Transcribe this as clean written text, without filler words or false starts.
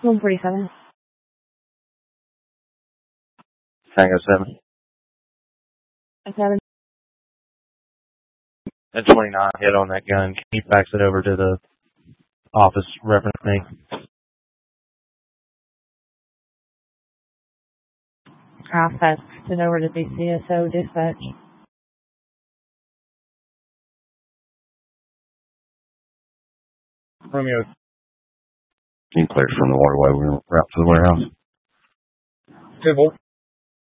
147. Tango 7. A 7. At 29, hit on that gun. Can you fax it over to the office reference me? I'll fax it over to BCSO dispatch. Romeo. You cleared from the waterway route to the warehouse. 2-4.